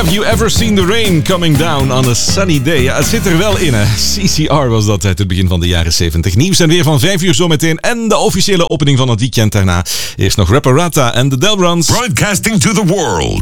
Have you ever seen the rain coming down on a sunny day? Ja, het zit er wel in, hè. CCR was dat uit het begin van de jaren 70. Nieuws en weer van 5 uur zometeen. En de officiële opening van het weekend daarna. Eerst nog Rapper Rata en de Delrons. Broadcasting to the world.